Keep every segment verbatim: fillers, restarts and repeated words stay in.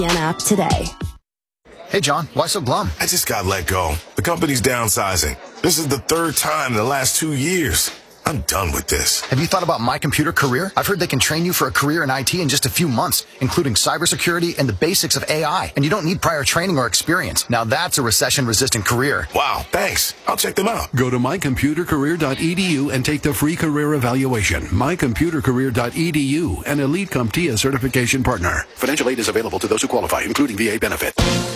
app today. Hey, John, why so glum? I just got let go. The company's downsizing. This is the third time in the last two years. I'm done with this. Have you thought about My Computer Career? I've heard they can train you for a career in I T in just a few months, including cybersecurity and the basics of A I. And you don't need prior training or experience. Now that's a recession-resistant career. Wow, thanks. I'll check them out. Go to my computer career dot e d u and take the free career evaluation. my computer career dot e d u, an Elite CompTIA certification partner. Financial aid is available to those who qualify, including V A benefit.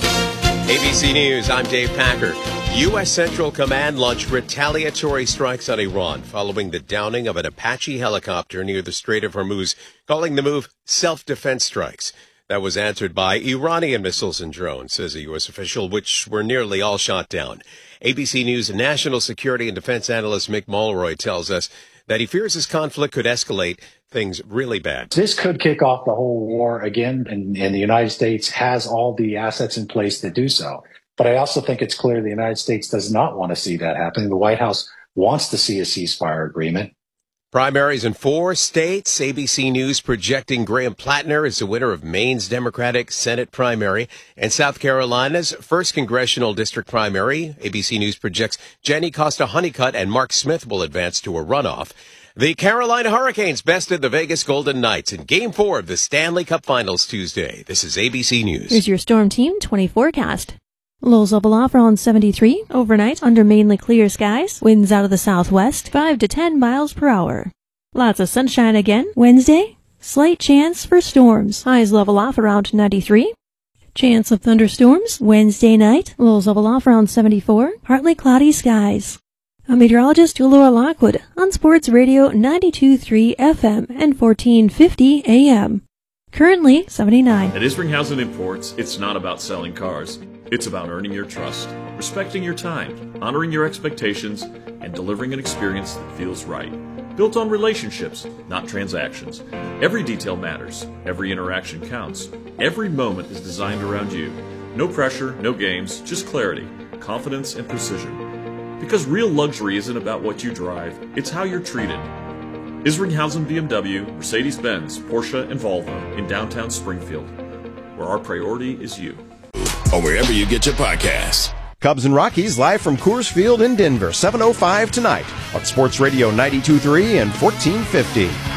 A B C News, I'm Dave Packer. U S. Central Command launched retaliatory strikes on Iran following the downing of an Apache helicopter near the Strait of Hormuz, calling the move self-defense strikes. That was answered by Iranian missiles and drones, says a U S official, which were nearly all shot down. A B C News national security and defense analyst Mick Mulroy tells us that he fears this conflict could escalate things really bad. This could kick off the whole war again, and, and the United States has all the assets in place to do so. But I also think it's clear the United States does not want to see that happening. The White House wants to see a ceasefire agreement. Primaries in four states. A B C News projecting Graham Plattner as the winner of Maine's Democratic Senate primary and South Carolina's first congressional district primary. A B C News projects Jenny Costa Honeycutt and Mark Smith will advance to a runoff. The Carolina Hurricanes bested the Vegas Golden Knights in Game four of the Stanley Cup Finals Tuesday. This is A B C News. Here's your Storm Team twenty forecast. Lows level off around seventy-three. Overnight, under mainly clear skies. Winds out of the southwest, five to ten miles per hour. Lots of sunshine again. Wednesday, slight chance for storms. Highs level off around ninety-three. Chance of thunderstorms. Wednesday night, lows level off around seventy-four. Partly cloudy skies. I'm meteorologist Laura Lockwood on Sports Radio ninety-two point three F M and fourteen fifty A M. Currently seventy-nine. At Isringhausen Imports, it's not about selling cars. It's about earning your trust, respecting your time, honoring your expectations, and delivering an experience that feels right. Built on relationships, not transactions. Every detail matters. Every interaction counts. Every moment is designed around you. No pressure, no games, just clarity, confidence, and precision. Because real luxury isn't about what you drive, it's how you're treated. Isringhausen B M W, Mercedes-Benz, Porsche, and Volvo in downtown Springfield, where our priority is you. Or wherever you get your podcasts. Cubs and Rockies live from Coors Field in Denver, seven oh five tonight on Sports Radio ninety-two point three and fourteen fifty.